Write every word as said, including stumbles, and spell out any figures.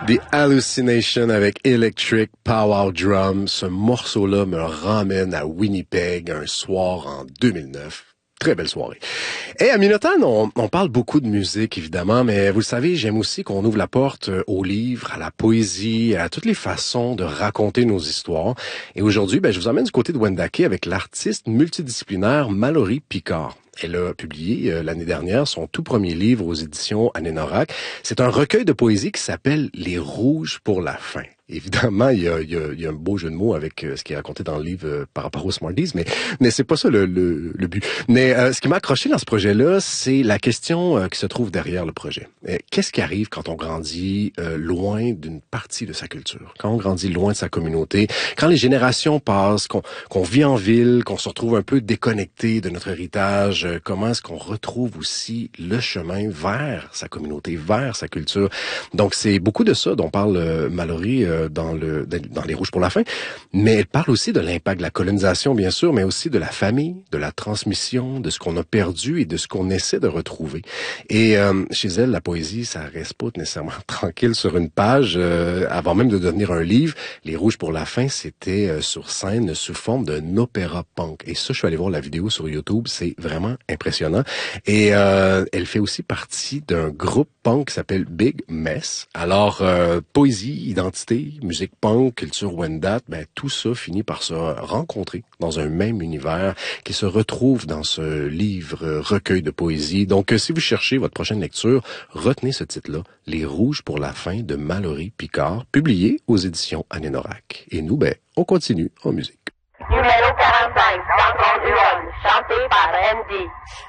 The Hallucination avec Electric Power Drum. Ce morceau-là me ramène à Winnipeg un soir en deux mille neuf. Très belle soirée. Et à Minotaine, on, on parle beaucoup de musique, évidemment, mais vous le savez, j'aime aussi qu'on ouvre la porte aux livres, à la poésie, à toutes les façons de raconter nos histoires. Et aujourd'hui, ben, je vous emmène du côté de Wendake avec l'artiste multidisciplinaire Mallory Picard. Elle a publié euh, l'année dernière son tout premier livre aux éditions Anénorak. C'est un recueil de poésie qui s'appelle « Les Rouges pour la fin ». Évidemment, il y a, il y a, il y a un beau jeu de mots avec euh, ce qui est raconté dans le livre euh, par rapport aux Smarties, mais mais c'est pas ça le, le, le but. Mais euh, ce qui m'a accroché dans ce projet-là, c'est la question euh, qui se trouve derrière le projet. Euh, qu'est-ce qui arrive quand on grandit euh, loin d'une partie de sa culture, quand on grandit loin de sa communauté, quand les générations passent, qu'on, qu'on vit en ville, qu'on se retrouve un peu déconnecté de notre héritage, euh, comment est-ce qu'on retrouve aussi le chemin vers sa communauté, vers sa culture. Donc c'est beaucoup de ça dont parle euh, Mallory euh, dans le dans Les Rouges pour la fin, mais elle parle aussi de l'impact de la colonisation, bien sûr, mais aussi de la famille, de la transmission, de ce qu'on a perdu et de ce qu'on essaie de retrouver. Et euh, chez elle, la poésie, ça reste pas nécessairement tranquille sur une page. Euh, avant même de devenir un livre, Les Rouges pour la fin, c'était euh, sur scène sous forme d'un opéra punk. Et ça, je suis allé voir la vidéo sur YouTube, c'est vraiment impressionnant. Et euh, elle fait aussi partie d'un groupe punk qui s'appelle Big Mess. Alors, euh, poésie, identité, musique punk, culture Wendat, ben tout ça finit par se rencontrer dans un même univers qui se retrouve dans ce livre recueil de poésie. Donc, si vous cherchez votre prochaine lecture, retenez ce titre-là, Les Rouges pour la fin de Mallory Picard, publié aux éditions Anénorak. Et nous, ben, on continue en musique. Numéro quarante-cinq, chanté par Andy.